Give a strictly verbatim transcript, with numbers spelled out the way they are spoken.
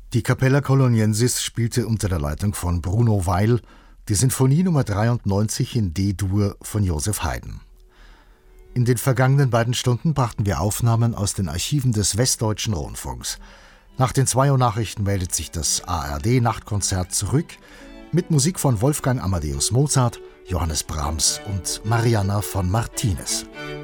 Die Capella Coloniensis spielte unter der Leitung von Bruno Weil die Sinfonie Nummer dreiundneunzig in D-Dur von Joseph Haydn. In den vergangenen beiden Stunden brachten wir Aufnahmen aus den Archiven des Westdeutschen Rundfunks. Nach den zwei Uhr Nachrichten meldet sich das A R D-Nachtkonzert zurück mit Musik von Wolfgang Amadeus Mozart, Johannes Brahms und Marianna von Martinez.